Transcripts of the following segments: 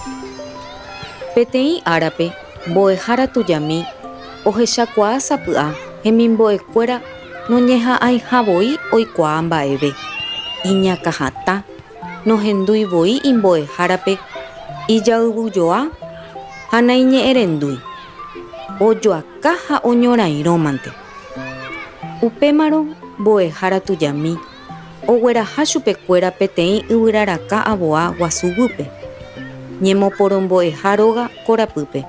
Peteĩ árape mbo'ehára tujami ohechakuaa sapy'a hemimbo'ekuéra noñeha'ãihavoi oikuaa mba'eve iñakãhatã nohendúivoi imbo'ehárape ijayvujoa ha naiñe'ẽrendúi ojoaka ha oñorairõmante. Upémarõ mbo'ehára tujami ogueraha chupekuéra peteĩ yvyraraka avoa guasúguype ñemoporombo'eha róga korapýpe.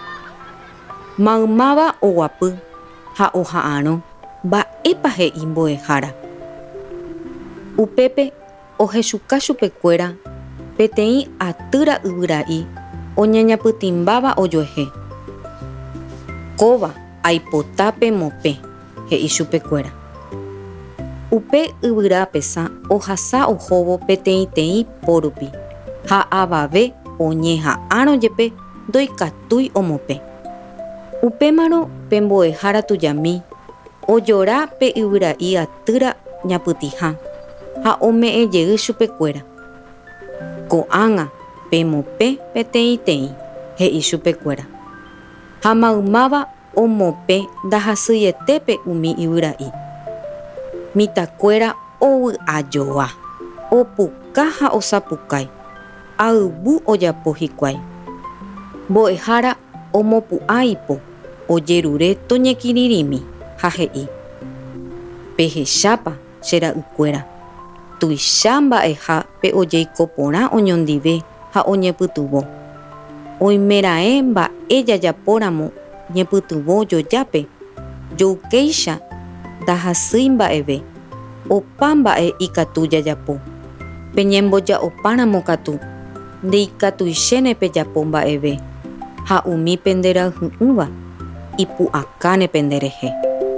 Maymáva oguapy ha oha'ãrõ mba'épa he'i mbo'ehára. Upépe ohechuka chupekuéra peteĩ atýra yvyra'i oñañapytĩmbáva ojoehe. Kóva aipota pemope, he'i chupekuéra. Upe yvyra apesa ohasa ohóvo peteĩteĩ pórupi ha avave oñeha'ãrõ jepe ndoikatúi omope. Upémarõ pe mbo'ehára tujami ojora pe yvyra'i atýra ñapytĩha ha ome'ẽjey chupekuéra. Ko'ág̃a pemope peteĩteĩ, he'i chupekuéra. Ha maymáva omope ndahasýietépe umi yvyra'i. Mitakuéra ovy'ajoa, opuka ha osapukái, ayvu ojapo hikuái. Mbo'ehára omopu'ã ipo, ojerure toñekirirĩmi ha he'i: pehechápa che ra'ykuéra, tuicha mba'eha pe ojéiko porã oñondive ha oñepytyvõ. Oimeraẽ mba'e jajapóramo ñepytyvõ jojápe, joukéicha ndahasýi mba'eve, opa mba'e ikatu jajapo. Peñemboja'opáramo katu, ndeikatuichéne pejapo mba'eve, ha umi penderayhy'ỹva ipu'akáne penderehe.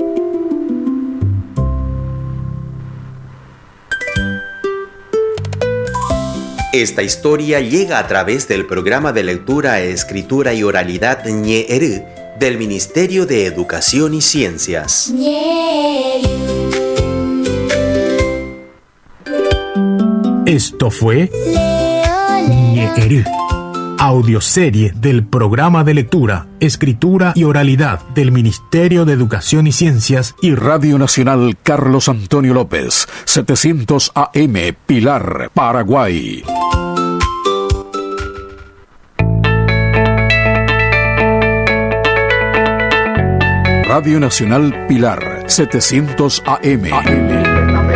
Esta historia llega a través del programa de lectura, escritura y oralidad Ñe'ẽry del Ministerio de Educación y Ciencias. Esto fue Ñe'ẽry, audioserie del programa de lectura, escritura y oralidad del Ministerio de Educación y Ciencias y Radio Nacional Carlos Antonio López, 700 AM, Pilar, Paraguay. Radio Nacional Pilar, 700 AM.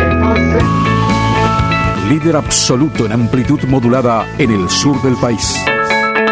Líder absoluto en amplitud modulada en el sur del país.